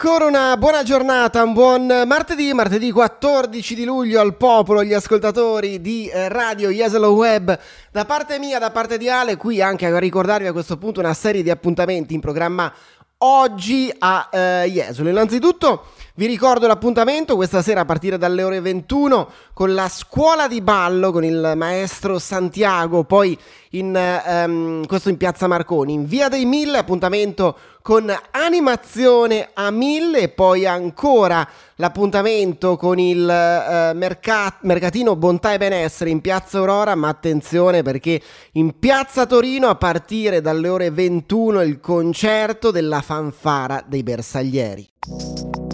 Ancora una buona giornata, un buon martedì 14 di luglio al popolo, gli ascoltatori di Radio Jesolo Web. Da parte mia, da parte di Ale, qui anche a ricordarvi a questo punto una serie di appuntamenti in programma oggi a Jesolo. Innanzitutto vi ricordo l'appuntamento questa sera a partire dalle ore 21 con la scuola di ballo con il maestro Santiago, poi questo in Piazza Marconi, in Via dei Mille, appuntamento con animazione a 1000 e poi ancora l'appuntamento con il mercatino Bontà e Benessere in Piazza Aurora, ma attenzione perché in Piazza Torino a partire dalle ore 21 il concerto della fanfara dei Bersaglieri.